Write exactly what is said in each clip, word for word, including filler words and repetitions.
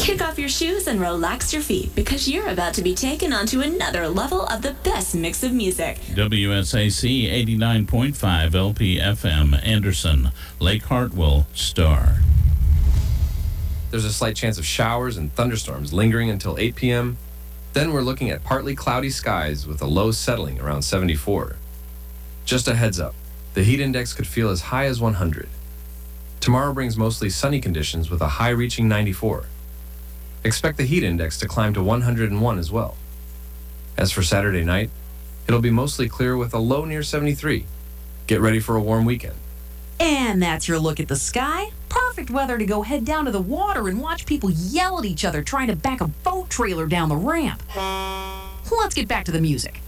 Kick off your shoes and relax your feet because you're about to be taken onto another level of the best mix of music. W S A C eighty-nine point five L P F M, Anderson, Lake Hartwell, Star. There's a slight chance of showers and thunderstorms lingering until eight p.m. Then we're looking at partly cloudy skies with a low settling around seventy-four. Just a heads up, the heat index could feel as high as one hundred. Tomorrow brings mostly sunny conditions with a high reaching ninety-four. Expect the heat index to climb to one hundred one as well. As for Saturday night, it'll be mostly clear with a low near seventy-three. Get ready for a warm weekend. And that's your look at the sky. Perfect weather to go head down to the water and watch people yell at each other trying to back a boat trailer down the ramp. Let's get back to the music.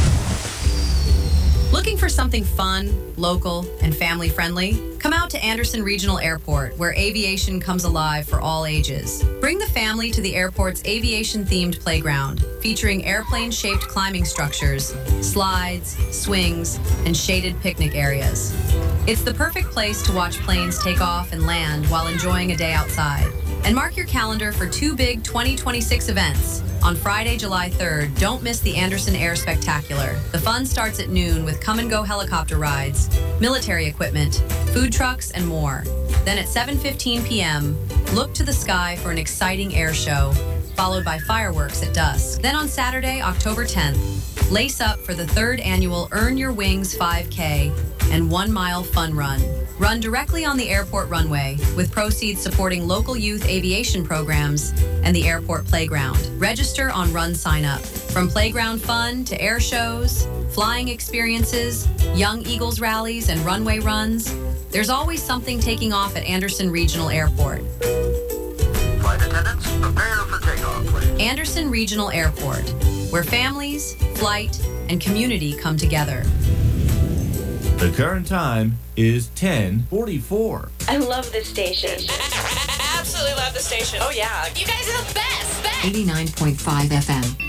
Looking for something fun, local, and family-friendly? Come out to Anderson Regional Airport, where aviation comes alive for all ages. Bring the family to the airport's aviation-themed playground, featuring airplane-shaped climbing structures, slides, swings, and shaded picnic areas. It's the perfect place to watch planes take off and land while enjoying a day outside. And mark your calendar for two big twenty twenty-six events. On Friday, July third, don't miss the Anderson Air Spectacular. The fun starts at noon with come-and-go helicopter rides, military equipment, food trucks, and more. Then at seven fifteen p.m., look to the sky for an exciting air show, followed by fireworks at dusk. Then on Saturday, October tenth, lace up for the third annual Earn Your Wings five K and One Mile Fun Run. Run directly on the airport runway, with proceeds supporting local youth aviation programs and the airport playground. Register on Run Sign Up. From playground fun to air shows, flying experiences, Young Eagles rallies, and runway runs, there's always something taking off at Anderson Regional Airport. Flight attendants, prepare for takeoff, please. Anderson Regional Airport, where families, flight, and community come together. The current time is ten forty-four. I love this station. Absolutely love the station. Oh, yeah. You guys are the best. Best. eighty-nine point five F M.